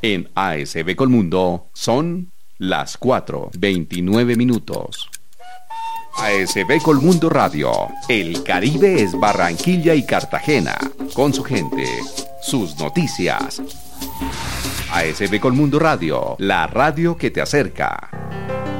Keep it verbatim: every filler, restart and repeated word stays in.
En A S B Colmundo son las cuatro, veintinueve minutos. A S B Colmundo Radio. El Caribe es Barranquilla y Cartagena. Con su gente, sus noticias. A S B Colmundo Radio, la radio que te acerca.